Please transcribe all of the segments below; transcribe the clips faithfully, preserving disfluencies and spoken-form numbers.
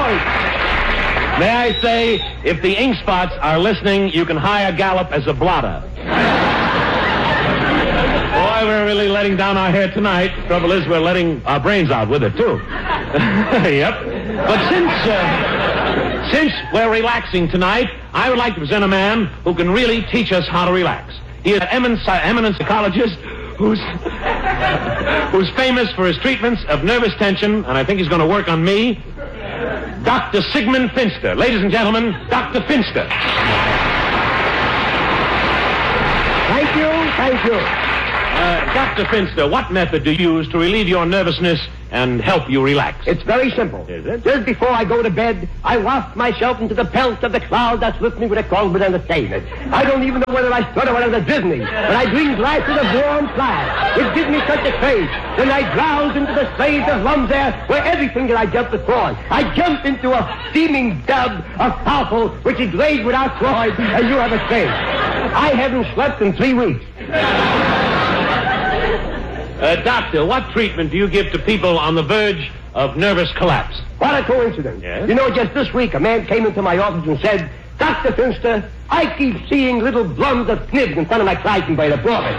May I say, if the ink spots are listening, you can hire Gallup as a blotter. Boy, we're really letting down our hair tonight. Trouble is, we're letting our brains out with it, too. Yep. But since, uh, since we're relaxing tonight, I would like to present a man who can really teach us how to relax. He is an eminent, eminent psychologist who's, who's famous for his treatments of nervous tension, and I think he's going to work on me. Doctor Sigmund Finster. Ladies and gentlemen, Doctor Finster. Thank you, thank you. Uh, Doctor Finster, what method do you use to relieve your nervousness and help you relax? It's very simple. Is it? Just before I go to bed, I waft myself into the pelt of the cloud that's with me with a cold but entertainment. I don't even know whether I stutter whether it's Disney, but I drink glasses of warm flash. It gives me such a craze. Then I drowse into the slaves of lungs there where everything that I jump is torn. I jump into a steaming tub of powerful which is laid without Freud, and you have a craze. I haven't slept in three weeks. Uh, doctor, what treatment do you give to people on the verge of nervous collapse? What a coincidence. Yes? You know, just this week, a man came into my office and said, Doctor Finster, I keep seeing little blums of snibs in front of my Clayton by the forehead.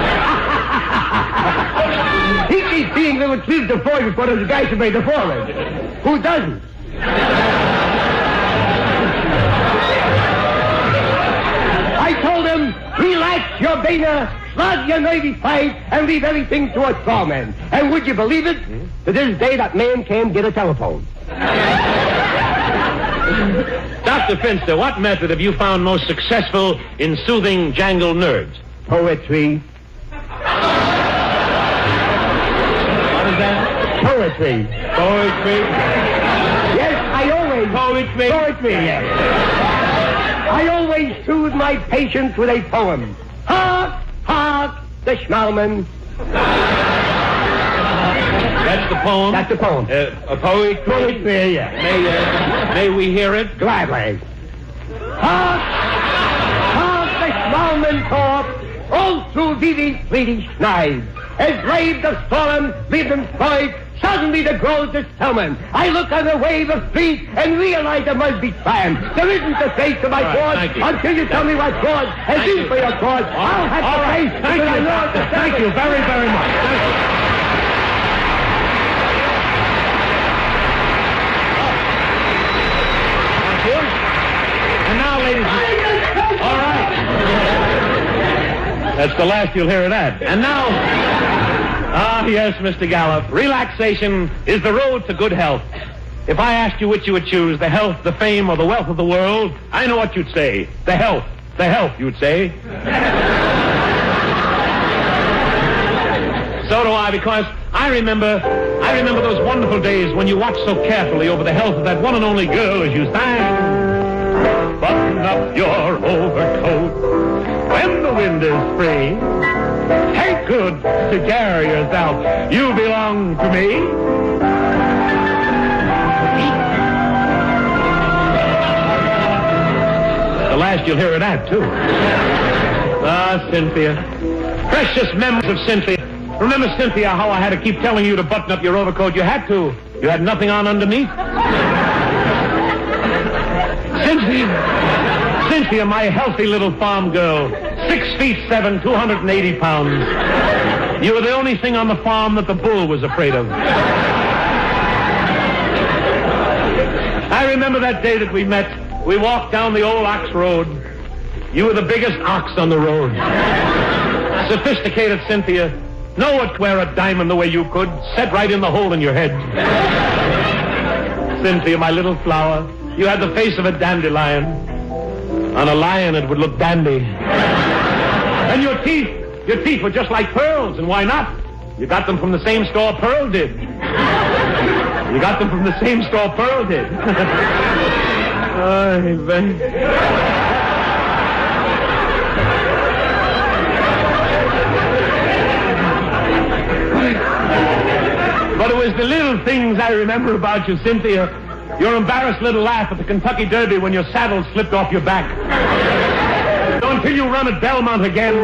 He keeps seeing little snibs of forehead in front of the guy by the forehead. Who doesn't? I told him, relax your beta, slug your nervy fight, and leave everything to a strawman. And would you believe it? Hmm? To this day, that man can't get a telephone. Doctor Finster, what method have you found most successful in soothing jangled nerves? Poetry. What is that? Poetry. Poetry? Yes, I always... Poetry? Poetry, yes. I always soothe my patients with a poem. Hark, hark, the Schmalman. That's the poem? That's the poem. Uh, a poetry? Poetry, yes. May, uh, may we hear it? Gladly. Hark, hark, the Schmalman talk, all through Vivi Friedrich Schneid. As waves of storm, Lebensfreude, suddenly the grows is coming. I look on a wave of feet and realize there must be triumph. There isn't a face to my All right, cause you. until you tell me what cause has been for your cause. I'll have All to right. face Thank because I you, know doctor. it's a Thank you very, very much. Thank you. Thank you. And now, ladies and gentlemen. All right. That's the last you'll hear of that. And now... Ah, yes, Mister Gallup. Relaxation is the road to good health. If I asked you which you would choose, the health, the fame, or the wealth of the world, I know what you'd say. The health. The health, you'd say. So do I, because I remember, I remember those wonderful days when you watched so carefully over the health of that one and only girl as you sang. Button up your overcoat when the wind is free. Take good to carry yourself. You belong to me. The last you'll hear of that, too. Ah, Cynthia. Precious memories of Cynthia. Remember, Cynthia, how I had to keep telling you to button up your overcoat? You had to. You had nothing on underneath. Cynthia. Cynthia, my healthy little farm girl. Six feet seven, two hundred eighty pounds. You were the only thing on the farm that the bull was afraid of. I remember that day that we met. We walked down the old ox road. You were the biggest ox on the road. Sophisticated Cynthia. No one could wear a diamond the way you could. Set right in the hole in your head. Cynthia, my little flower. You had the face of a dandelion. On a lion, it would look dandy. And your teeth, your teeth were just like pearls, and why not? You got them from the same store Pearl did. You got them from the same store Pearl did. Oh, baby. But it was the little things I remember about you, Cynthia. Your embarrassed little laugh at the Kentucky Derby when your saddle slipped off your back. Until you run at Belmont again.